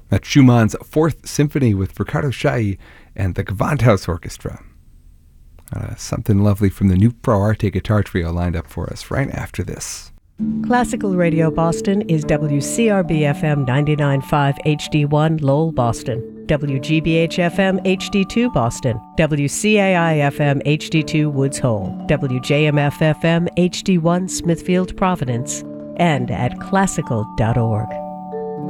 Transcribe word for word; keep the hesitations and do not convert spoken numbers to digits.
That's Schumann's Fourth Symphony with Riccardo Chailly and the Gewandhaus Orchestra. Uh, something lovely from the new Pro Arte guitar trio lined up for us right after this. Classical Radio Boston is W C R B F M ninety-nine point five H D one Lowell, Boston, W G B H F M H D two Boston, W C A I F M H D two Woods Hole, W J M F F M H D one Smithfield, Providence, and at classical dot org.